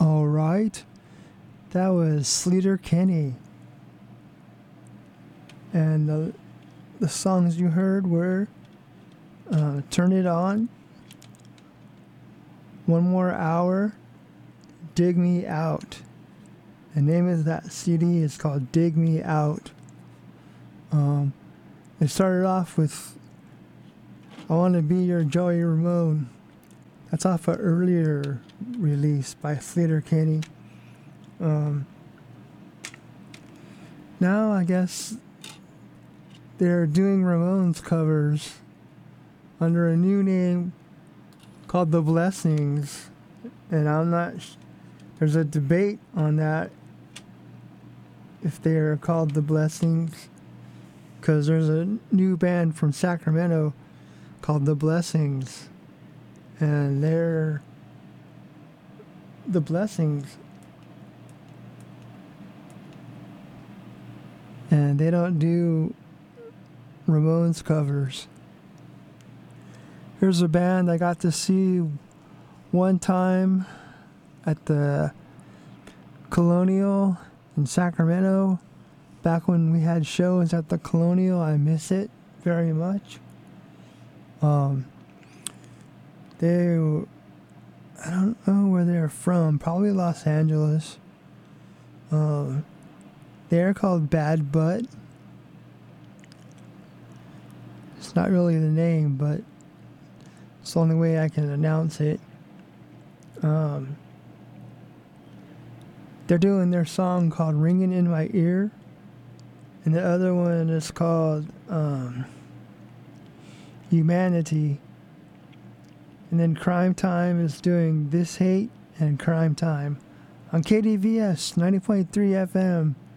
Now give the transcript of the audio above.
All right, that was Sleater-Kinney, and the songs you heard were "Turn It On," "One More Hour," "Dig Me Out." The name of that CD is called "Dig Me Out." It started off with "I Want to Be Your Joey Ramone." That's off an earlier release by Sleater-Kinney. Now I guess they're doing Ramones covers under a new name called The Blessings, and I'm not. There's a debate on that if they are called The Blessings, because there's a new band from Sacramento called The Blessings, and they're The Blessings, and they don't do Ramones covers. Here's a band I got to see one time at the Colonial in Sacramento. Back when we had shows at the Colonial, I miss it very much. I don't know where they're from, probably Los Angeles. They're called Bad Butt. It's not really the name, but it's the only way I can announce it. They're doing their song called "Ringing in My Ear," and the other one is called "Humanity." And then Crime Time is doing "This Hate" and "Crime Time" on KDVS 90.3 FM.